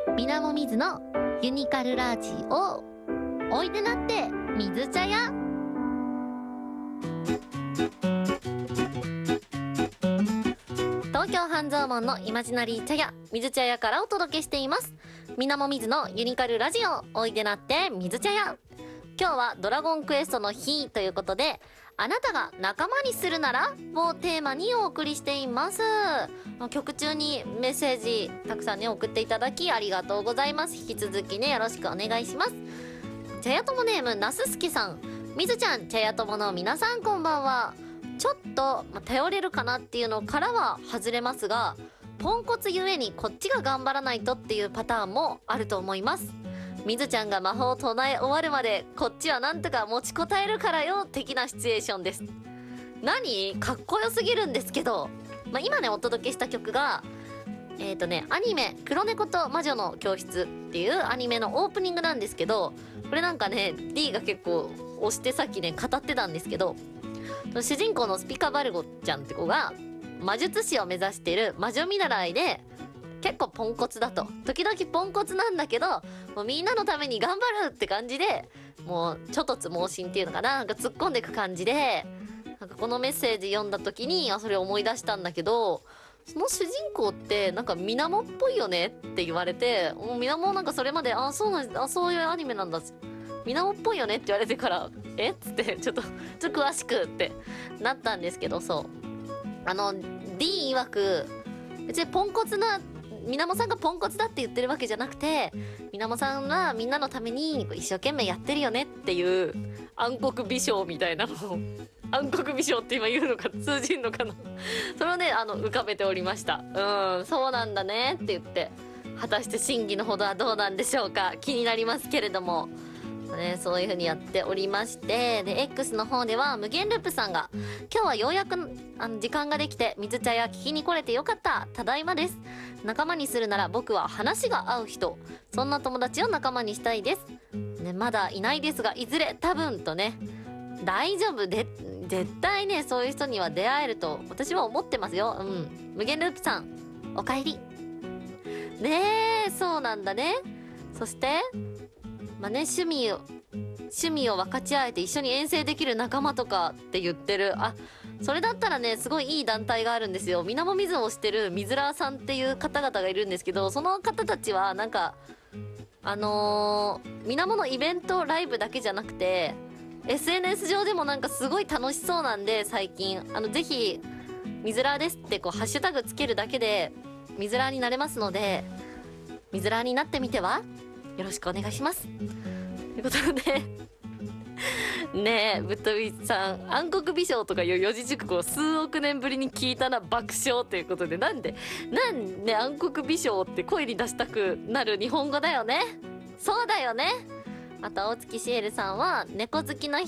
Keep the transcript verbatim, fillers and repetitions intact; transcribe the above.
みなもみずのユニカルラジオ。おいでなって水茶屋。東京半蔵門のイマジナリー茶屋水茶屋からお届けしています。みなもみずのユニカルラジオ。おいでなって水茶屋。今日はドラゴンクエストの日ということで、あなたが仲間にするならをテーマにお送りしています。曲中にメッセージたくさんね送っていただきありがとうございます。引き続きねよろしくお願いします。茶屋友ネームなすすけさん、みずちゃん、茶屋友の皆さんこんばんは。ちょっと、ま、頼れるかなっていうのからは外れますが、ポンコツゆえにこっちが頑張らないとっていうパターンもあると思います。みずちゃんが魔法を唱え終わるまでこっちはなんとか持ちこたえるからよ的なシチュエーションです。何かっこよすぎるんですけど、まあ、今ねお届けした曲がえっとねアニメ黒猫と魔女の教室っていうアニメのオープニングなんですけど、これなんかね D が結構押してさっきね語ってたんですけど、主人公のスピカバルゴちゃんって子が魔術師を目指している魔女見習いで結構ポンコツだと。時々ポンコツなんだけど、もうみんなのために頑張るって感じで、もうちょっとつ盲信っていうのかな、なんか突っ込んでいく感じで、なんかこのメッセージ読んだ時に、あ、それ思い出したんだけど、その主人公ってなんかみなもっぽいよねって言われて、もうみなもなんかそれまで、あ、そうなんあ、そういうアニメなんだ。みなもっぽいよねって言われてから、えっつって、ちょっと、ちょっと詳しくってなったんですけど、そう。あの、D 曰く、別にポンコツな、みなもさんがポンコツだって言ってるわけじゃなくて、みなもさんはみんなのために一生懸命やってるよねっていう暗黒美少みたいなのを暗黒美少って今言うのか通じんのかなそれをねあの浮かべておりました。うん、そうなんだねって言って、果たして真偽のほどはどうなんでしょうか、気になりますけれどもね、そういう風にやっておりまして、で X の方では無限ループさんが、今日はようやくあの時間ができて水茶や聞きに来れてよかった、ただいまです。仲間にするなら僕は話が合う人、そんな友達を仲間にしたいです、ね、まだいないですがいずれ多分とね、大丈夫で絶対ねそういう人には出会えると私は思ってますよ。うん、無限ループさんおかえりねえ、そうなんだね。そしてまあね、趣味を趣味を分かち合えて一緒に遠征できる仲間とかって言ってる。あ、それだったらねすごいいい団体があるんですよ。みなもみずをしてるみずらーさんっていう方々がいるんですけど、その方たちはなんかあのー、みなものイベントライブだけじゃなくて エスエヌエス 上でもなんかすごい楽しそうなんで、最近あのぜひみずらーですってこうハッシュタグつけるだけでみずらーになれますので、みずらーになってみてはよろしくお願いします。ということでねえ、ぶっ飛びさん、暗黒美少とかいう四字熟語を数億年ぶりに聞いたな爆笑ということで、なんでなんで暗黒美少って声に出したくなる日本語だよね。そうだよね。あと大月シエルさんは、猫好きな人